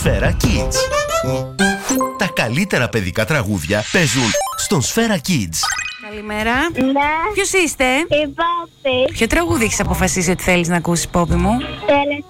Σφαίρα Kids. Τα καλύτερα παιδικά τραγούδια παίζουν στον Σφαίρα Kids. Καλημέρα. Ναι, Ποιος είστε? η Πόπη. Ποιο τραγούδι έχεις αποφασίσει ότι θέλεις να ακούσεις, Πόπη μου? Θέλω